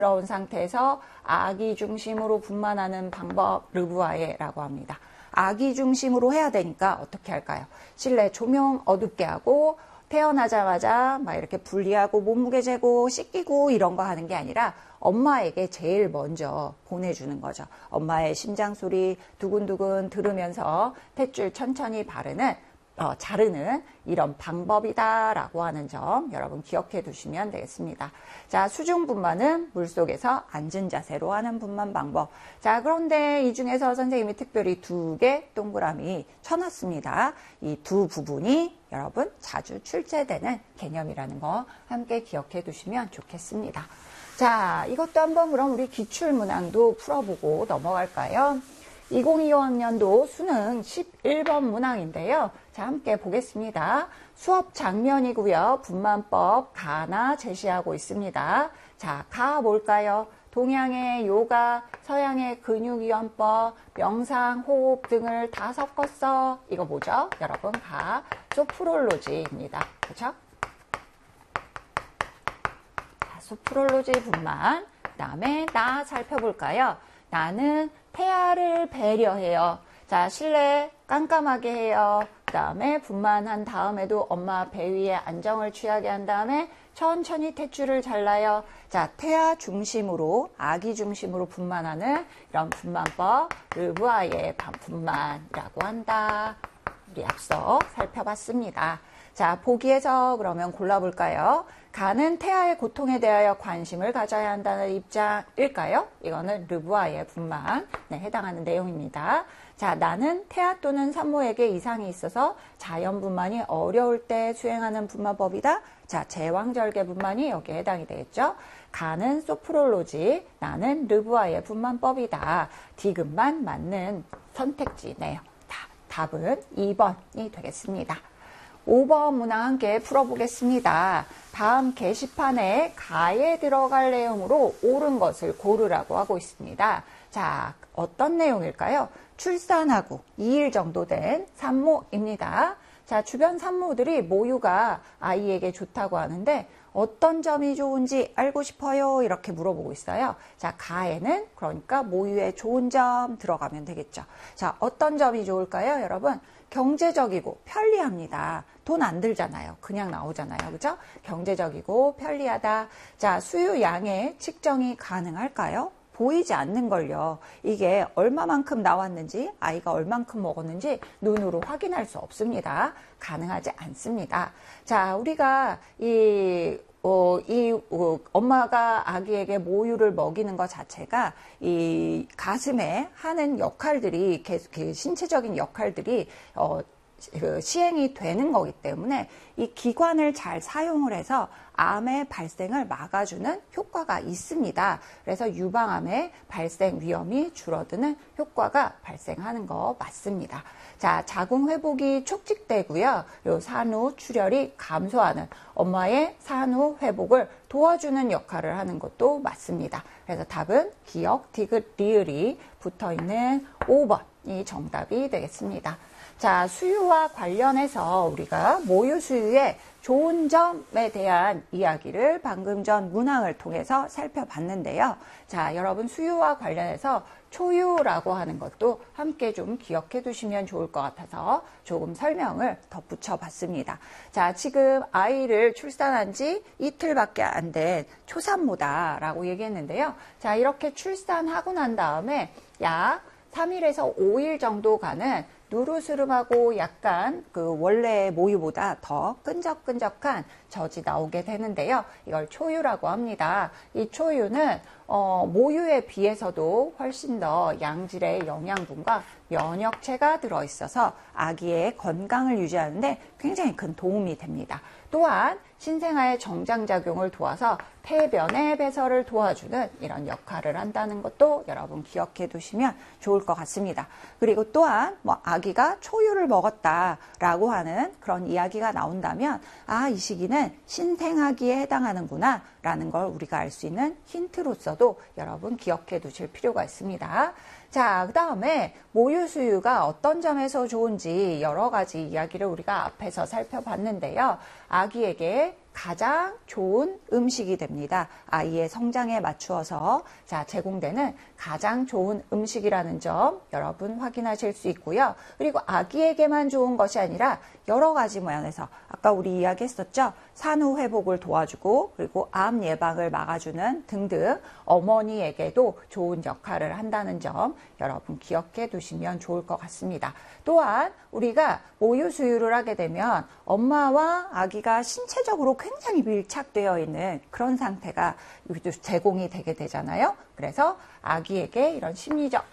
부드러운 상태에서 아기 중심으로 분만하는 방법 르부아예라고 합니다. 아기 중심으로 해야 되니까 어떻게 할까요? 실내 조명 어둡게 하고 태어나자마자 막 이렇게 분리하고 몸무게 재고 씻기고 이런 거 하는 게 아니라 엄마에게 제일 먼저 보내주는 거죠. 엄마의 심장 소리 두근두근 들으면서 탯줄 천천히 자르는 이런 방법이다라고 하는 점 여러분 기억해 두시면 되겠습니다. 자, 수중 분만은 물속에서 앉은 자세로 하는 분만 방법. 자, 그런데 이 중에서 선생님이 특별히 2개 동그라미 쳐놨습니다. 이 두 부분이 여러분 자주 출제되는 개념이라는 거 함께 기억해 두시면 좋겠습니다. 자, 이것도 한번 그럼 우리 기출문항도 풀어보고 넘어갈까요? 2025학년도 수능 11번 문항인데요. 자, 함께 보겠습니다. 수업 장면이고요. 분만법 가나 제시하고 있습니다. 자, 가 뭘까요? 동양의 요가, 서양의 근육이완법, 명상, 호흡 등을 다 섞었어. 이거 뭐죠? 여러분, 가 소프롤로지입니다. 그렇죠? 소프롤로지 분만. 그 다음에 나 살펴볼까요? 나는 태아를 배려해요. 자, 실내 깜깜하게 해요. 그 다음에 분만한 다음에도 엄마 배 위에 안정을 취하게 한 다음에 천천히 탯줄을 잘라요. 자, 태아 중심으로, 아기 중심으로 분만하는 이런 분만법, 르부아예 분만이라고 한다. 우리 앞서 살펴봤습니다. 자, 보기에서 그러면 골라볼까요? 가는 태아의 고통에 대하여 관심을 가져야 한다는 입장일까요? 이거는 르부아예 분만에 해당하는 내용입니다. 자, 나는 태아 또는 산모에게 이상이 있어서 자연 분만이 어려울 때 수행하는 분만법이다. 자, 제왕절개 분만이 여기에 해당이 되겠죠. 가는 소프롤로지, 나는 르부아예 분만법이다. 디귿만 맞는 선택지네요. 답은 2번이 되겠습니다. 5번 문항 함께 풀어보겠습니다. 다음 게시판에 가에 들어갈 내용으로 옳은 것을 고르라고 하고 있습니다. 자, 어떤 내용일까요? 출산하고 2일 정도 된 산모입니다. 자, 주변 산모들이 모유가 아이에게 좋다고 하는데 어떤 점이 좋은지 알고 싶어요. 이렇게 물어보고 있어요. 자, 가에는 그러니까 모유의 좋은 점 들어가면 되겠죠. 자, 어떤 점이 좋을까요, 여러분? 경제적이고 편리합니다. 돈 안 들잖아요. 그냥 나오잖아요. 그죠? 경제적이고 편리하다. 자, 수유 양의 측정이 가능할까요? 보이지 않는걸요. 이게 얼마만큼 나왔는지, 아이가 얼만큼 먹었는지 눈으로 확인할 수 없습니다. 가능하지 않습니다. 자, 우리가 엄마가 아기에게 모유를 먹이는 것 자체가 이 가슴에 하는 역할들이, 신체적인 역할들이, 시행이 되는 거기 때문에 이 기관을 잘 사용을 해서 암의 발생을 막아주는 효과가 있습니다. 그래서 유방암의 발생 위험이 줄어드는 효과가 발생하는 거 맞습니다. 자, 자궁 회복이 촉진되고요. 요 산후 출혈이 감소하는 엄마의 산후 회복을 도와주는 역할을 하는 것도 맞습니다. 그래서 답은 기역, 디귿, 리을이 붙어있는 5번이 정답이 되겠습니다. 자, 수유와 관련해서 우리가 모유 수유의 좋은 점에 대한 이야기를 방금 전 문항을 통해서 살펴봤는데요. 자, 여러분 수유와 관련해서 초유라고 하는 것도 함께 좀 기억해 두시면 좋을 것 같아서 조금 설명을 덧붙여 봤습니다. 자, 지금 아이를 출산한 지 이틀밖에 안 된 초산모다라고 얘기했는데요. 자, 이렇게 출산하고 난 다음에 약 3일에서 5일 정도 가는 누르스름하고 약간 그 원래 모유보다 더 끈적끈적한 젖이 나오게 되는데요. 이걸 초유라고 합니다. 이 초유는 모유에 비해서도 훨씬 더 양질의 영양분과 면역체가 들어있어서 아기의 건강을 유지하는데 굉장히 큰 도움이 됩니다. 또한 신생아의 정장작용을 도와서 폐변의 배설을 도와주는 이런 역할을 한다는 것도 여러분 기억해 두시면 좋을 것 같습니다. 그리고 또한 아기가 초유를 먹었다라고 하는 그런 이야기가 나온다면 이 시기는 신생아기에 해당하는구나 라는 걸 우리가 알 수 있는 힌트로서도 여러분 기억해 두실 필요가 있습니다. 자, 그 다음에 모유 수유가 어떤 점에서 좋은지 여러 가지 이야기를 우리가 앞에서 살펴봤는데요. 아기에게 가장 좋은 음식이 됩니다. 아이의 성장에 맞추어서 제공되는 가장 좋은 음식이라는 점 여러분 확인하실 수 있고요. 그리고 아기에게만 좋은 것이 아니라 여러 가지 모양에서 아까 우리 이야기했었죠. 산후 회복을 도와주고 그리고 암 예방을 막아주는 등등 어머니에게도 좋은 역할을 한다는 점 여러분 기억해 두시면 좋을 것 같습니다. 또한 우리가 모유 수유를 하게 되면 엄마와 아기가 신체적으로 굉장히 밀착되어 있는 그런 상태가 제공이 되게 되잖아요. 그래서 아기에게 이런 심리적